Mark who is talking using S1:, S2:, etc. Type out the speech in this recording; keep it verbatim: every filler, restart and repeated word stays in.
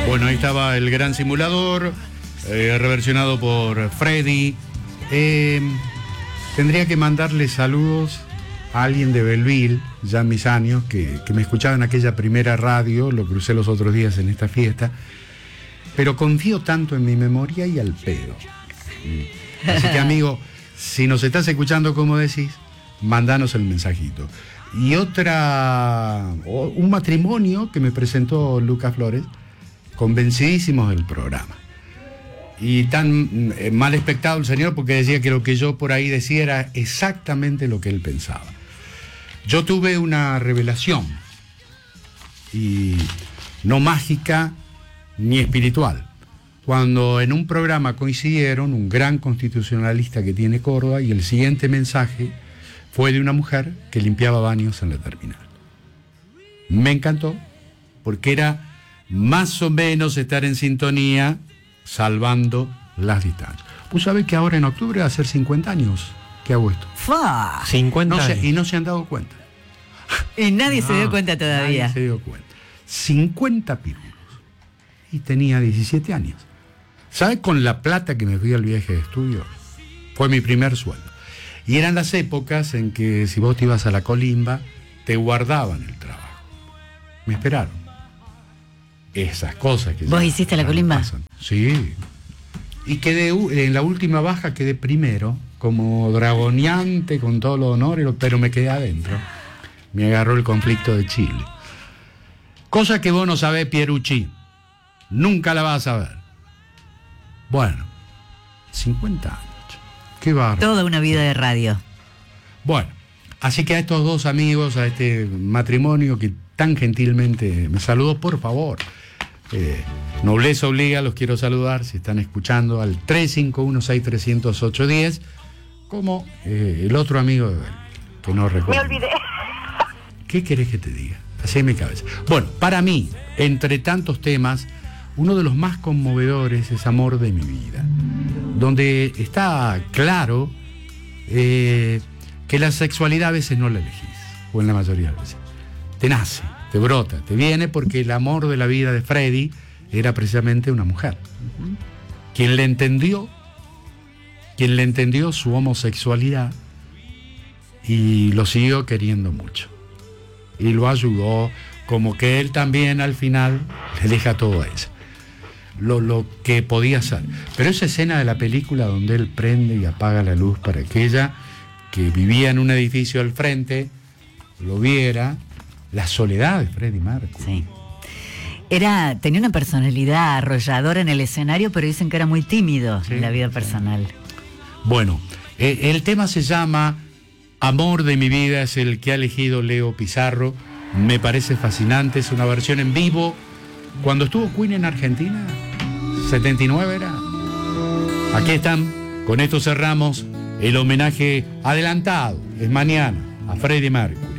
S1: Bueno, ahí estaba el gran simulador, eh, reversionado por Freddy. Eh, tendría que mandarle saludos a alguien de Belleville, ya en mis años, que, que me escuchaba en aquella primera radio, lo crucé los otros días en esta fiesta, pero confío tanto en mi memoria y al pedo. Así que, amigo, si nos estás escuchando como decís, mandanos el mensajito. Y otra, un matrimonio que me presentó Lucas Flores, convencidísimos del programa. Y tan eh, mal expectado el señor porque decía que lo que yo por ahí decía era exactamente lo que él pensaba. Yo tuve una revelación, y no mágica ni espiritual, cuando en un programa coincidieron un gran constitucionalista que tiene Córdoba y el siguiente mensaje fue de una mujer que limpiaba baños en la terminal. Me encantó porque era más o menos estar en sintonía, salvando las distancias. Pues sabés que ahora en octubre va a ser cincuenta años que hago esto.
S2: ¡Fua!
S1: cincuenta
S2: no
S1: años.
S2: Se,
S1: y no se han dado cuenta.
S2: Y nadie no, se dio cuenta todavía.
S1: Nadie se dio cuenta. cincuenta pirulos. Y tenía diecisiete años. ¿Sabes con la plata que me fui al viaje de estudio? Fue mi primer sueldo. Y eran las épocas en que si vos te ibas a la colimba, te guardaban el trabajo. Me esperaron. Esas cosas que...
S2: ¿Vos hiciste la colimba?
S1: Pasan. Sí. Y quedé, en la última baja quedé primero, como dragoneante, con todos los honores, pero me quedé adentro. Me agarró el conflicto de Chile. Cosa que vos no sabés, Pierucci. Nunca la vas a ver. Bueno, cincuenta años. Qué bárbaro.
S2: Toda una vida de radio.
S1: Bueno, así que a estos dos amigos, a este matrimonio que tan gentilmente me saludó, por favor, eh, nobleza obliga, los quiero saludar si están escuchando al tres cinco uno seis tres cero cero ocho uno cero, como eh, el otro amigo de él, que no recuerdo.
S3: Me olvidé.
S1: ¿Qué querés que te diga? Así en mi cabeza. Bueno, para mí, entre tantos temas, uno de los más conmovedores es Amor de mi vida, donde está claro eh, que la sexualidad a veces no la elegís, o en la mayoría de las veces. Te nace, te brota, te viene porque el amor de la vida de Freddy era precisamente una mujer. Uh-huh. Quien le entendió, quien le entendió su homosexualidad y lo siguió queriendo mucho. Y lo ayudó, como que él también al final le deja todo eso. Lo, lo que podía hacer. Pero esa escena de la película donde él prende y apaga la luz para que ella, que vivía en un edificio al frente, lo viera. La soledad de Freddie Mercury.
S2: Sí. Era, tenía una personalidad arrolladora en el escenario, pero dicen que era muy tímido, sí, en la vida personal.
S1: Bueno, eh, el tema se llama Amor de mi vida, es el que ha elegido Leo Pizarro. Me parece fascinante, es una versión en vivo. Cuando estuvo Queen en Argentina, setenta y nueve era. Aquí están, con esto cerramos el homenaje adelantado, es mañana, a Freddie Mercury.